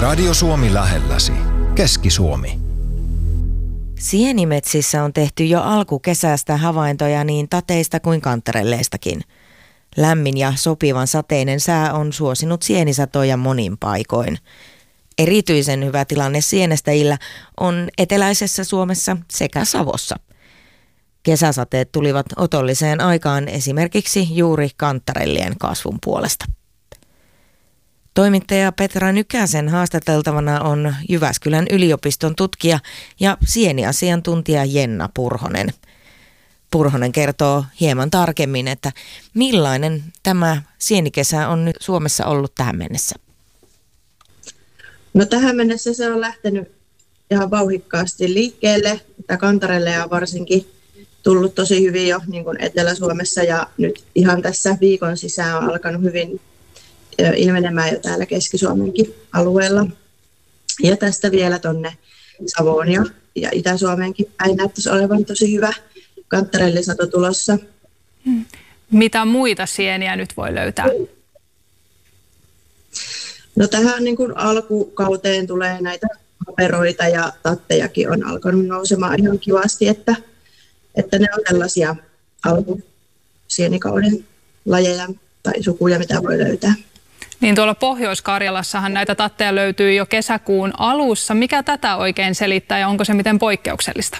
Radio Suomi lähelläsi. Keski-Suomi. Sienimetsissä on tehty jo alkukesästä havaintoja niin tateista kuin kantarelleistakin. Lämmin ja sopivan sateinen sää on suosinut sienisatoja monin paikoin. Erityisen hyvä tilanne sienestäjillä on eteläisessä Suomessa sekä Savossa. Kesäsateet tulivat otolliseen aikaan esimerkiksi juuri kantarellien kasvun puolesta. Toimittaja Petra Nykäsen haastateltavana on Jyväskylän yliopiston tutkija ja sieniasiantuntija Jenna Purhonen. Purhonen kertoo hieman tarkemmin, että millainen tämä sienikesä on nyt Suomessa ollut tähän mennessä. No tähän mennessä se on lähtenyt ihan vauhikkaasti liikkeelle. Kantarelleja on varsinkin tullut tosi hyvin jo niin kuin Etelä-Suomessa ja nyt ihan tässä viikon sisään on alkanut hyvin ilmenemään jo täällä Keski-Suomenkin alueella. Ja tästä vielä tuonne Savoon ja Itä-Suomeenkin päin näyttäisi olevan tosi hyvä kantarellisato tulossa. Mitä muita sieniä nyt voi löytää? No tähän niin kuin alkukauteen tulee näitä haperoita ja tattejakin on alkanut nousemaan ihan kivasti, että ne on sellaisia alkusienikauden lajeja tai sukuja, mitä voi löytää. Niin tuolla Pohjois-Karjalassahan näitä tatteja löytyy jo kesäkuun alussa. Mikä tätä oikein selittää ja onko se miten poikkeuksellista?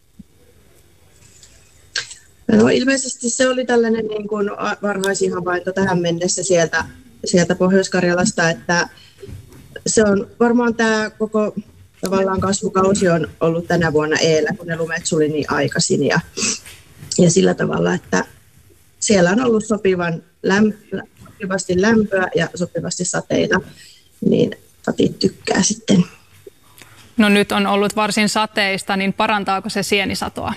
No ilmeisesti se oli tällainen niin kuin varhaisin havainto tähän mennessä sieltä Pohjois-Karjalasta, että se on varmaan tämä koko tavallaan kasvukausi on ollut tänä vuonna eellä, kun ne lumet suli niin aikaisin ja sillä tavalla, että siellä on ollut sopivasti lämpöä ja sopivasti sateita, niin tatit tykkää sitten. No nyt on ollut varsin sateista, niin parantaako se sienisatoa?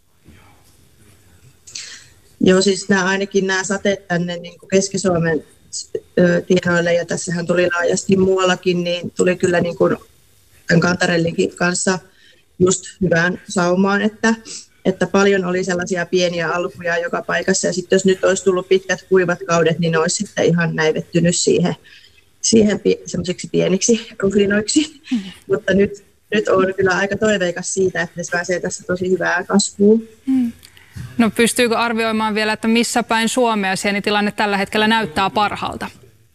Joo, siis ainakin nämä sateet tänne niin kuin Keski-Suomen tienoille, ja tässähän tuli laajasti muuallakin, niin tuli kyllä niin kuin tämän kantarellinkin kanssa just hyvään saumaan, että paljon oli sellaisia pieniä alkuja joka paikassa, ja sitten jos nyt olisi tullut pitkät kuivat kaudet, niin ne olisi sitten ihan näivettynyt siihen semmoisiksi pieniksi rufinoiksi, mutta nyt on kyllä aika toiveikas siitä, että ne pääsee tässä tosi hyvää kasvuun. No pystyykö arvioimaan vielä, että missä päin Suomea sienitilanne tällä hetkellä näyttää parhaalta?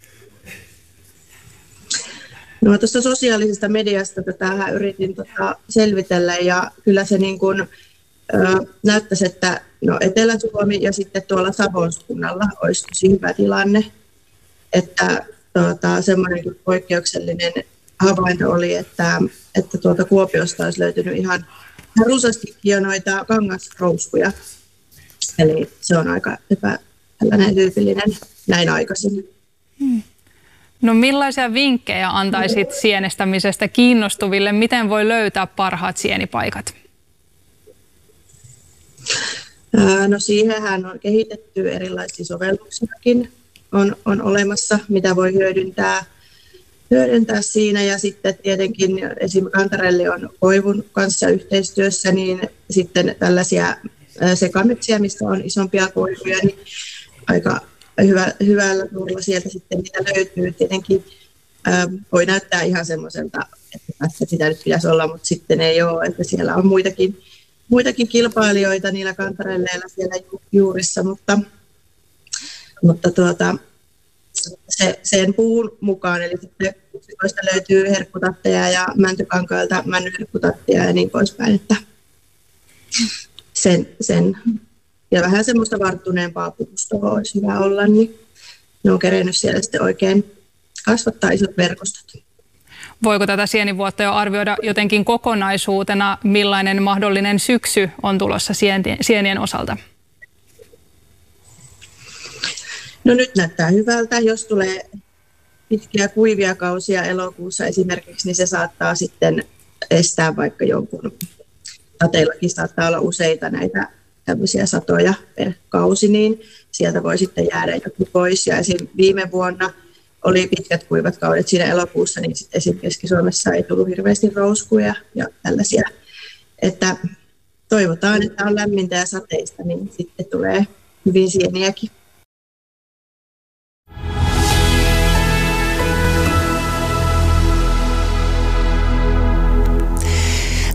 No tuosta sosiaalisesta mediasta tätä yritin selvitellä ja kyllä se niin kuin, näyttäisi, että no Etelä-Suomi ja sitten tuolla Savon suunnalla olisi tosi hyvä tilanne. Että semmoinen poikkeuksellinen havainto oli, että Kuopiosta olisi löytynyt ihan runsastikin jo noita kangasrouskuja. Eli se on aika tällainen tyypillinen näin aikaisin. No millaisia vinkkejä antaisit sienestämisestä kiinnostuville? Miten voi löytää parhaat sienipaikat? No siihenhän on kehitetty erilaisia sovelluksiakin. On olemassa, mitä voi hyödyntää siinä. Ja sitten tietenkin esimerkiksi kantarelli on koivun kanssa yhteistyössä, niin sitten tällaisia sekametsiä, missä on isompia koivuja, niin aika hyvällä tuurilla sieltä sitten niitä löytyy. Tietenkin voi näyttää ihan semmoiselta, että tässä sitä nyt pitäisi olla, mutta sitten ei ole, että siellä on muitakin kilpailijoita niillä kantarelleilla siellä juurissa, mutta sen puun mukaan, eli sitten yksikoista löytyy herkkutatteja ja mäntykankailta männyherkkutatteja ja niin poispäin, että sen ja vähän semmoista varttuneempaa puustoa olisi hyvä olla, niin ne on kerennyt siellä sitten oikein kasvattaa isot verkostot. Voiko tätä sienivuotta jo arvioida jotenkin kokonaisuutena, millainen mahdollinen syksy on tulossa sienien osalta? No nyt näyttää hyvältä. Jos tulee pitkiä kuivia kausia elokuussa esimerkiksi, niin se saattaa sitten estää vaikka jonkun, sateillakin saattaa olla useita näitä tämmöisiä satoja per kausi, niin sieltä voi sitten jäädä joku pois. Ja esim. Viime vuonna oli pitkät kuivat kaudet siinä elokuussa, niin sitten esim. Keski-Suomessa ei tullut hirveästi rouskuja ja tällaisia. Että toivotaan, että on lämmintä ja sateista, niin sitten tulee hyvin sieniäkin.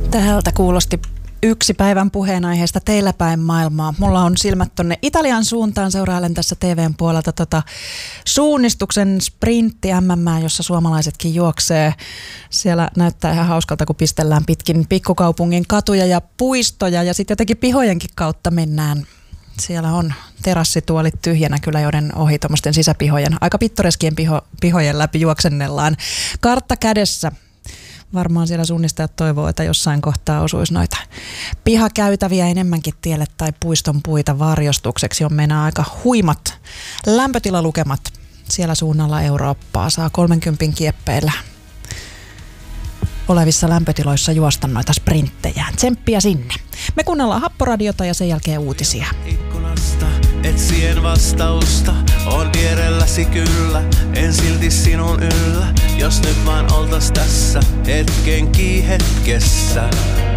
Täältä kuulosti yksi päivän puheenaiheesta teillä päin maailmaa. Mulla on silmät tonne Italian suuntaan. Seurailen tässä TVn puolelta suunnistuksen sprintti MM, jossa suomalaisetkin juoksee. Siellä näyttää ihan hauskalta, kun pistellään pitkin pikkukaupungin katuja ja puistoja ja sitten jotenkin pihojenkin kautta mennään. Siellä on terassituolit tyhjänä kyllä, joiden ohi tuommoisten sisäpihojen, aika pittoreskien pihojen läpi juoksennellaan. Kartta kädessä. Varmaan siellä suunnistajat toivoo, että jossain kohtaa osuisi noita pihakäytäviä enemmänkin tielle tai puiston puita varjostukseksi. On mennä aika huimat lämpötilalukemat siellä suunnalla Eurooppaa. Saa 30 kieppeillä olevissa lämpötiloissa juosta noita sprinttejä. Tsemppiä sinne. Me kuunnellaan Happoradiota ja sen jälkeen uutisia. Ikkunasta etsien vastausta, on vierelläsi kyllä, en silti sinun yllä. Jos nyt vaan oltais tässä hetkenkin hetkessä.